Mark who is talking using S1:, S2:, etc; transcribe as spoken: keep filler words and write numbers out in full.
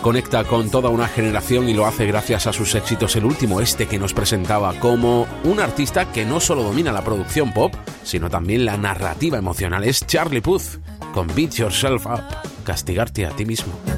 S1: Conecta con toda una generación y lo hace gracias a sus éxitos. El último, este que nos presentaba como un artista que no solo domina la producción pop, sino también la narrativa emocional, es Charlie Puth con Beat Yourself Up, castigarte a ti mismo.